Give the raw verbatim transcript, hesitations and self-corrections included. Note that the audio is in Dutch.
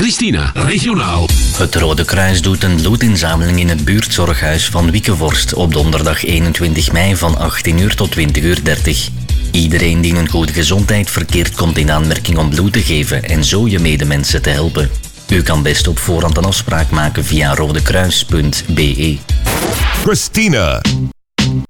Christina, regionaal. Het Rode Kruis doet een bloedinzameling in het buurtzorghuis van Wiekevorst op donderdag eenentwintig mei van achttien uur tot twintig uur dertig. Iedereen die in een goede gezondheid verkeert komt in aanmerking om bloed te geven en zo je medemensen te helpen. U kan best op voorhand een afspraak maken via rodekruis punt be. Christina.